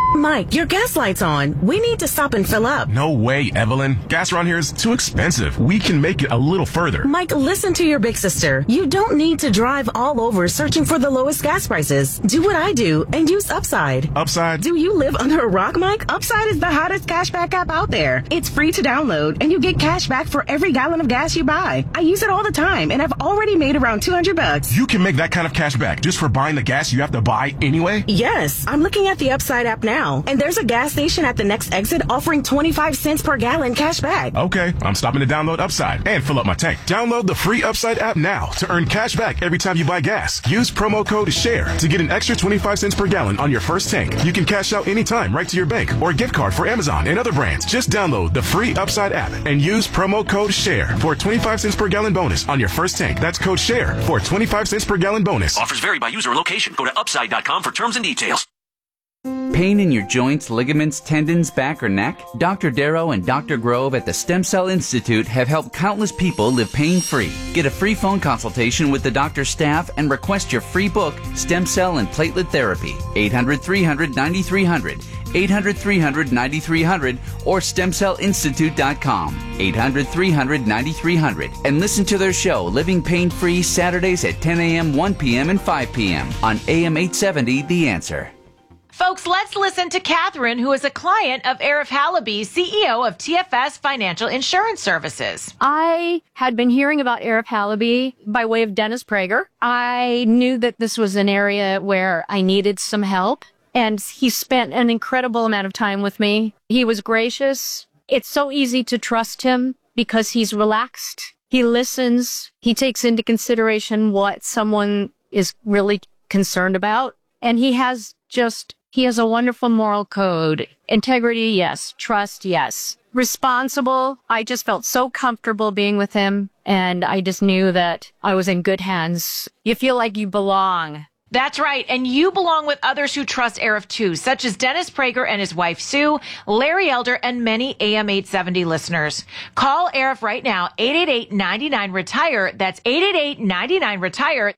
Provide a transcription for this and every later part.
Mike, your gas light's on. We need to stop and fill up. No way, Evelyn. Gas around here is too expensive. We can make it a little further. Mike, listen to your big sister. You don't need to drive all over searching for the lowest gas prices. Do what I do and use Upside. Upside? Do you live under a rock, Mike? Upside is the hottest cashback app out there. It's free to download, and you get cash back for every gallon of gas you buy. I use it all the time, and I've already made around $200. You can make that kind of cash back just for buying the gas you have to buy anyway? Yes, I'm looking at the Upside app now. And there's a gas station at the next exit offering 25 cents per gallon cash back. Okay, I'm stopping to download Upside and fill up my tank. Download the free Upside app now to earn cash back every time you buy gas. Use promo code SHARE to get an extra 25 cents per gallon on your first tank. You can cash out anytime right to your bank or gift card for Amazon and other brands. Just download the free Upside app and use promo code SHARE for 25 cents per gallon bonus on your first tank. That's code SHARE for 25 cents per gallon bonus. Offers vary by user and location. Go to upside.com for terms and details. Pain in your joints, ligaments, tendons, back, or neck? Dr. Darrow and Dr. Grove at the Stem Cell Institute have helped countless people live pain-free. Get a free phone consultation with the doctor's staff and request your free book, Stem Cell and Platelet Therapy. 800-300-9300, 800-300-9300, or StemCellInstitute.com. 800-300-9300. And listen to their show, Living Pain-Free, Saturdays at 10 a.m., 1 p.m., and 5 p.m. on AM 870, The Answer. Folks, let's listen to Catherine, who is a client of Arif Halaby, CEO of TFS Financial Insurance Services. I had been hearing about Arif Halaby by way of Dennis Prager. I knew that this was an area where I needed some help, and he spent an incredible amount of time with me. He was gracious. It's so easy to trust him because he's relaxed. He listens. He takes into consideration what someone is really concerned about, and he has a wonderful moral code. Integrity, yes. Trust, yes. Responsible. I just felt so comfortable being with him, and I just knew that I was in good hands. You feel like you belong. That's right. And you belong with others who trust Arif too, such as Dennis Prager and his wife Sue, Larry Elder, and many AM 870 listeners. Call Arif right now, 888-99-RETIRE. That's 888-99-RETIRE,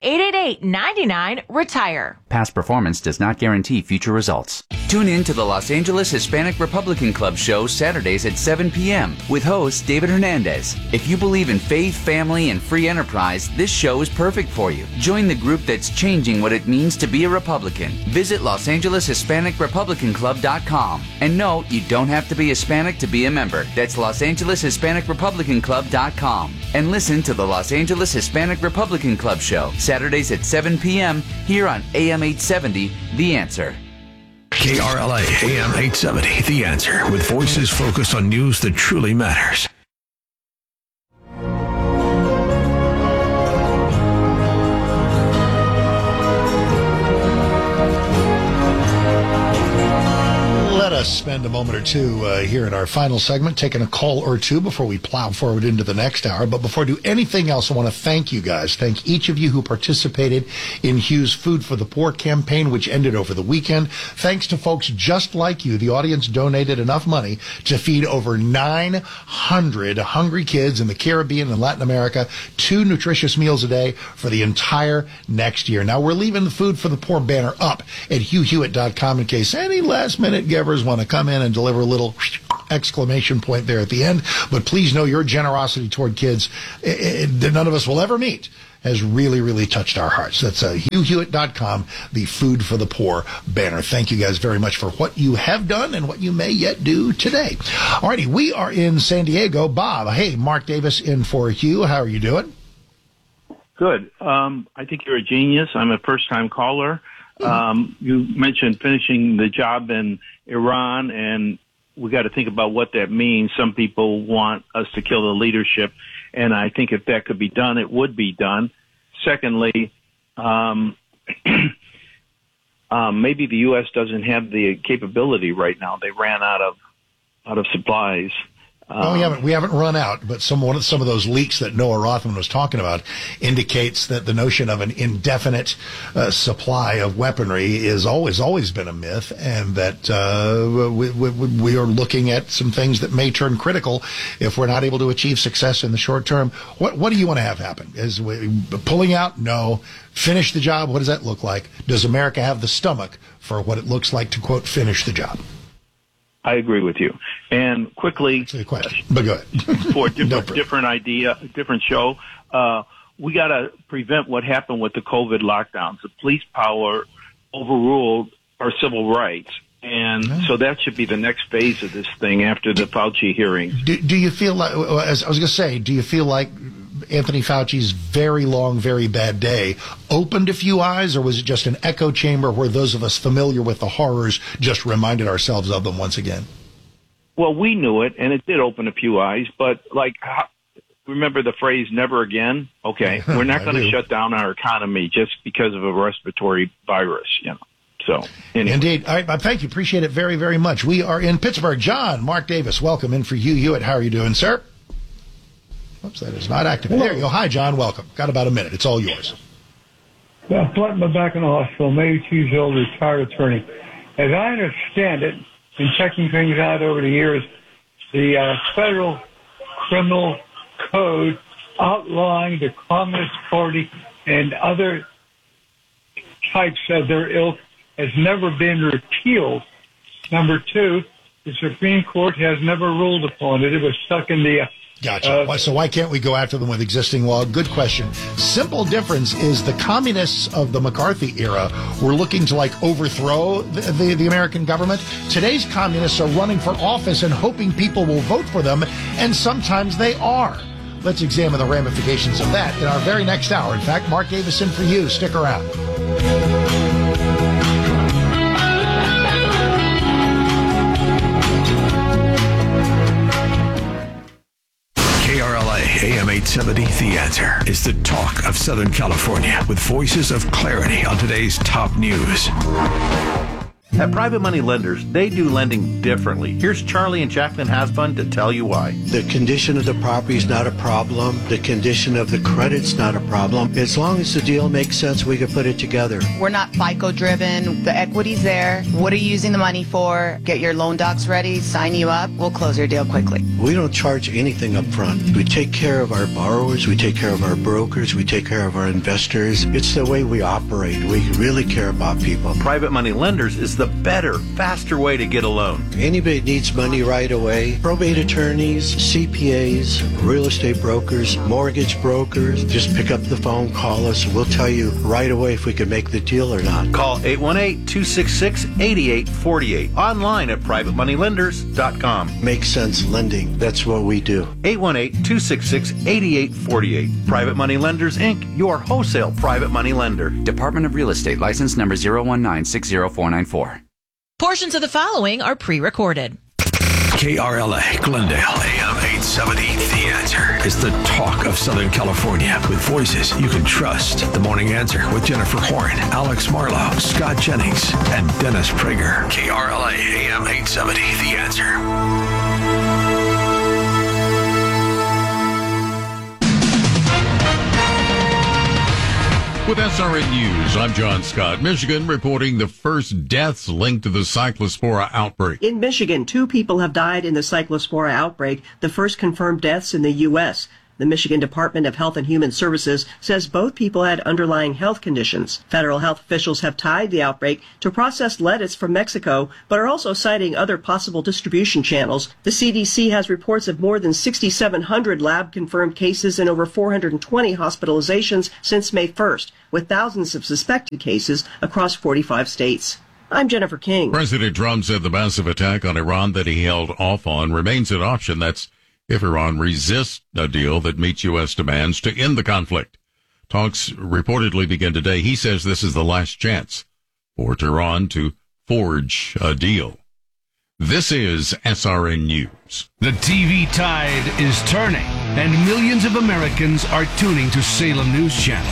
888-99-RETIRE. Past performance does not guarantee future results. Tune in to the Los Angeles Hispanic Republican Club show Saturdays at 7 p.m. with host David Hernandez. If you believe in faith, family, and free enterprise, this show is perfect for you. Join the group that's changing what it means to be a Republican. Visit LosAngelesHispanicRepublicanClub.com. And no, you don't have to be Hispanic to be a member. That's LosAngelesHispanicRepublicanClub.com. And listen to the Los Angeles Hispanic Republican Club show Saturdays at 7 p.m. here on AM 870, The Answer. KRLA AM 870, The Answer, with voices focused on news that truly matters. Let us spend a moment or two here in our final segment, taking a call or two before we plow forward into the next hour. But before I do anything else, I want to thank you guys. Thank each of you who participated in Hugh's Food for the Poor campaign, which ended over the weekend. Thanks to folks just like you, the audience donated enough money to feed over 900 hungry kids in the Caribbean and Latin America 2 nutritious meals a day for the entire next year. Now, we're leaving the Food for the Poor banner up at HughHewitt.com in case any last-minute givers want to come in and deliver a little exclamation point there at the end. But please know your generosity toward kids that none of us will ever meet has really, really touched our hearts. That's HughHewitt.com, the Food for the Poor banner. Thank you guys very much for what you have done and what you may yet do today. Alrighty, we are in San Diego. Bob, hey, Mark Davis in for Hugh. How are you doing? Good. I think you're a genius. I'm a first-time caller. You mentioned finishing the job in Iran, and we got to think about what that means. Some people want us to kill the leadership, and I think if that could be done, it would be done. Secondly, maybe the U.S. doesn't have the capability right now. They ran out of supplies. We haven't run out, but some of those leaks that Noah Rothman was talking about indicates that the notion of an indefinite supply of weaponry is always been a myth, and that we are looking at some things that may turn critical if we're not able to achieve success in the short term. What do you want to have happen? Is pulling out? No. Finish the job? What does that look like? Does America have the stomach for what it looks like to, quote, finish the job? I agree with you. And quickly, that's a question, but go ahead. For a different show, we got to prevent what happened with the COVID lockdowns. The police power overruled our civil rights. And so that should be the next phase of this thing after the Fauci hearings. Do you feel like, as I was going to say, do you feel like Anthony Fauci's very long, very bad day opened a few eyes, or was it just an echo chamber where those of us familiar with the horrors just reminded ourselves of them once again? Well, we knew it, and it did open a few eyes, but remember the phrase "never again"? Okay, we're not going to shut down our economy just because of a respiratory virus, So, anyway. Indeed. All right, thank you. Appreciate it very, very much. We are in Pittsburgh. John, Mark Davis, welcome in for Hugh Hewitt. How are you doing, sir? Oops, that is not active. There you go. Hi, John. Welcome. Got about a minute. It's all yours. Well, flattened my back in the hospital, 82 years old, retired attorney. As I understand it, in checking things out over the years, the federal criminal code outlawing the Communist Party and other types of their ilk has never been repealed. Number two, the Supreme Court has never ruled upon it. It was stuck in the... Gotcha. So why can't we go after them with existing law? Good question. Simple difference is the communists of the McCarthy era were looking to overthrow the American government. Today's communists are running for office and hoping people will vote for them, and sometimes they are. Let's examine the ramifications of that in our very next hour. In fact, Mark Davis in for you. Stick around. KRLA AM 870, The Answer, is the talk of Southern California with voices of clarity on today's top news. At Private Money Lenders, they do lending differently. Here's Charlie and Jacqueline Hasbun to tell you why. The condition of the property is not a problem. The condition of the credit's not a problem. As long as the deal makes sense, we can put it together. We're not FICO driven. The equity's there. What are you using the money for? Get your loan docs ready, sign you up. We'll close your deal quickly. We don't charge anything up front. We take care of our borrowers. We take care of our brokers. We take care of our investors. It's the way we operate. We really care about people. Private Money Lenders is the better, faster way to get a loan. Anybody needs money right away. Probate attorneys, CPAs, real estate brokers, mortgage brokers. Just pick up the phone, call us. We'll tell you right away if we can make the deal or not. Call 818-266-8848. Online at privatemoneylenders.com. Makes sense lending. That's what we do. 818-266-8848. Private Money Lenders, Inc., your wholesale private money lender. Department of Real Estate, license number 019-60494. Portions of the following are pre-recorded. KRLA, Glendale, AM 870, The Answer, is the talk of Southern California with voices you can trust. The Morning Answer with Jennifer Horn, Alex Marlowe, Scott Jennings, and Dennis Prager. KRLA, AM 870, The Answer. With SRN News, I'm John Scott. Michigan reporting the first deaths linked to the Cyclospora outbreak. In Michigan, 2 people have died in the Cyclospora outbreak, the first confirmed deaths in the U.S. The Michigan Department of Health and Human Services says both people had underlying health conditions. Federal health officials have tied the outbreak to processed lettuce from Mexico, but are also citing other possible distribution channels. The CDC has reports of more than 6,700 lab-confirmed cases and over 420 hospitalizations since May 1st, with thousands of suspected cases across 45 states. I'm Jennifer King. President Trump said the massive attack on Iran that he held off on remains an option. That's if Iran resists a deal that meets U.S. demands to end the conflict. Talks reportedly begin today. He says this is the last chance for Tehran to forge a deal. This is SRN News. The TV tide is turning, and millions of Americans are tuning to Salem News Channel.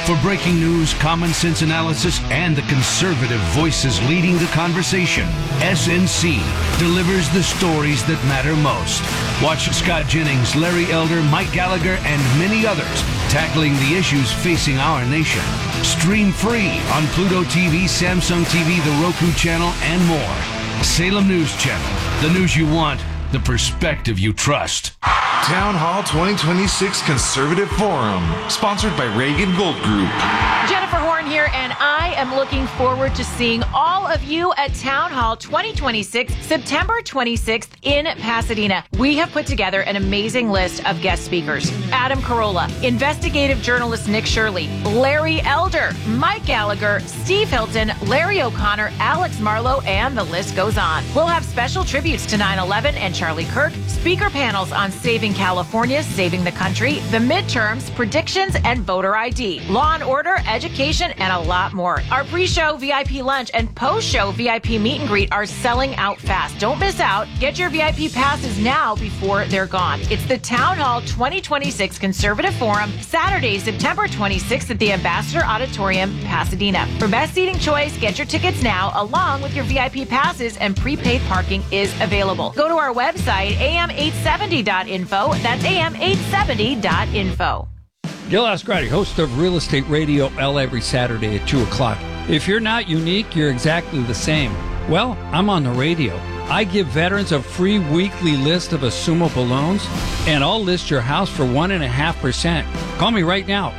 For breaking news, common sense analysis, and the conservative voices leading the conversation, SNC delivers the stories that matter most. Watch Scott Jennings, Larry Elder, Mike Gallagher, and many others tackling the issues facing our nation. Stream free on Pluto TV, Samsung TV, the Roku channel, and more. Salem News Channel. The news you want, the perspective you trust. Town Hall 2026 Conservative Forum, sponsored by Reagan Gold Group. Jennifer Horn here, and I am looking forward to seeing all of you at Town Hall 2026, September 26th in Pasadena. We have put together an amazing list of guest speakers. Adam Carolla, investigative journalist Nick Shirley, Larry Elder, Mike Gallagher, Steve Hilton, Larry O'Connor, Alex Marlowe, and the list goes on. We'll have special tributes to 9/11 and Charlie Kirk, speaker panels on saving California, saving the country, the midterms, predictions, and voter ID, law and order, education, and a lot more. Our pre-show VIP lunch and post-show VIP meet and greet are selling out fast. Don't miss out. Get your VIP passes now before they're gone. It's the Town Hall 2026 Conservative Forum, Saturday, September 26th at the Ambassador Auditorium, Pasadena. For best seating choice, get your tickets now along with your VIP passes, and prepaid parking is available. Go to our website, am870.info. That's am870.info. Gil Asgrati, host of Real Estate Radio L every Saturday at 2 o'clock. If you're not unique, you're exactly the same. Well, I'm on the radio. I give veterans a free weekly list of assumable loans, and I'll list your house for 1.5%. Call me right now,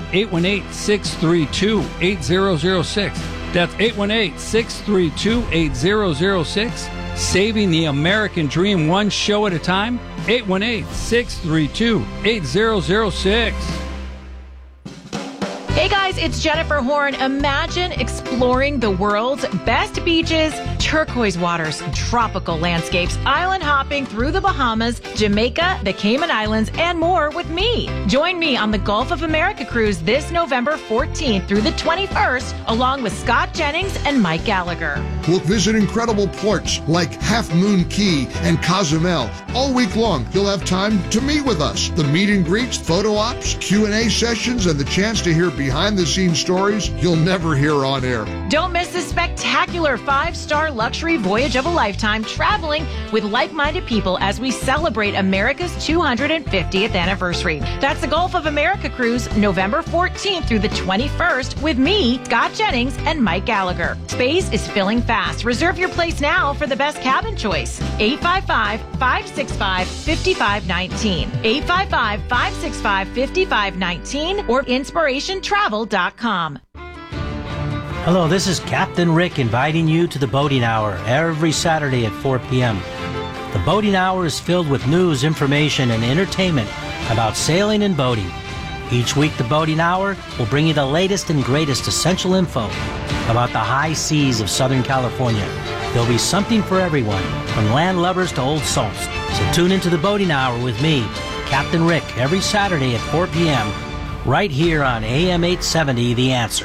818-632-8006. That's 818-632-8006. Saving the American dream one show at a time, 818-632-8006. Hey guys, it's Jennifer Horn. Imagine exploring the world's best beaches, turquoise waters, tropical landscapes, island hopping through the Bahamas, Jamaica, the Cayman Islands, and more with me. Join me on the Gulf of America cruise this November 14th through the 21st, along with Scott Jennings and Mike Gallagher. We'll visit incredible ports like Half Moon Key and Cozumel. All week long, you'll have time to meet with us. The meet and greets, photo ops, Q&A sessions, and the chance to hear behind-the-scenes stories you'll never hear on air. Don't miss this spectacular 5-star luxury voyage of a lifetime, traveling with like-minded people as we celebrate America's 250th anniversary. That's the Gulf of America cruise, November 14th through the 21st, with me, Scott Jennings, and Mike Gallagher. Space is filling fast. Reserve your place now for the best cabin choice. 855-565-5519. 855-565-5519 or inspirationtravel.com. Hello, this is Captain Rick inviting you to the Boating Hour every Saturday at 4 p.m. The Boating Hour is filled with news, information, and entertainment about sailing and boating. Each week, the Boating Hour will bring you the latest and greatest essential info about the high seas of Southern California. There'll be something for everyone, from land lovers to old salts. So tune into the Boating Hour with me, Captain Rick, every Saturday at 4 p.m., right here on AM 870, The Answer.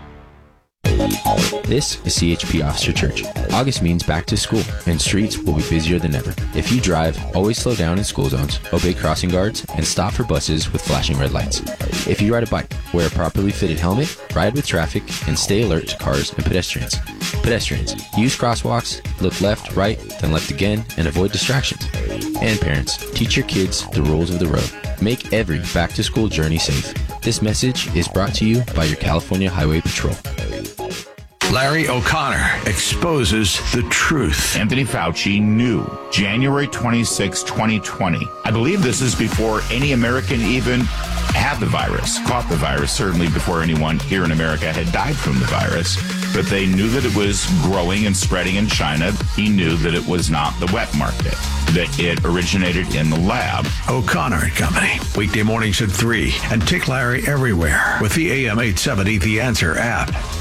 This is CHP Officer Church. August means back to school, and streets will be busier than ever. If you drive, always slow down in school zones, obey crossing guards, and stop for buses with flashing red lights. If you ride a bike, wear a properly fitted helmet, ride with traffic, and stay alert to cars and pedestrians. Pedestrians, use crosswalks, look left, right, then left again, and avoid distractions. And parents, teach your kids the rules of the road. Make every back-to-school journey safe. This message is brought to you by your California Highway Patrol. Larry O'Connor exposes the truth. Anthony Fauci knew January 26, 2020. I believe this is before any American even had the virus, caught the virus, certainly before anyone here in America had died from the virus. But they knew that it was growing and spreading in China. He knew that it was not the wet market, that it originated in the lab. O'Connor and Company, weekday mornings at 3, and take Larry everywhere with the AM 870 The Answer app.